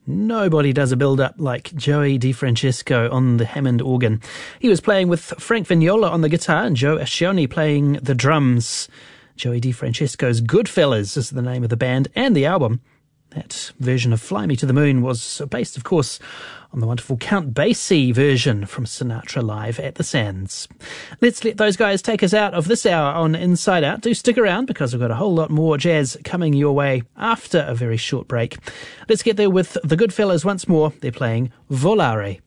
Nobody does a build-up like Joey DeFrancesco on the Hammond organ. He was playing with Frank Vignola on the guitar and Joe Ascioni playing the drums. Joey DeFrancesco's Goodfellas is the name of the band and the album. That version of Fly Me to the Moon was based, of course, on the wonderful Count Basie version from Sinatra Live at the Sands. Let's let those guys take us out of this hour on Inside Out. Do stick around because we've got a whole lot more jazz coming your way after a very short break. Let's get there with the Goodfellas once more. They're playing Volare.